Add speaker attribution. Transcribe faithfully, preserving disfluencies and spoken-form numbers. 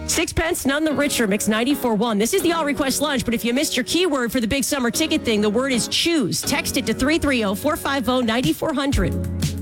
Speaker 1: Sixpence, none the richer. Mix ninety-four point one. This is the All Request Lunch, but if you missed your keyword for the big summer ticket thing, the word is choose. Text it to three three zero, four five zero, nine four zero zero.